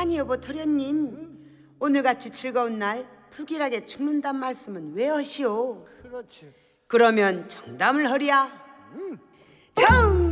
아니 여보 도련님, 오늘같이 즐거운 날 불길하게 죽는단 말씀은 왜 하시오? 그렇지. 그러면 정담을 허리야. 정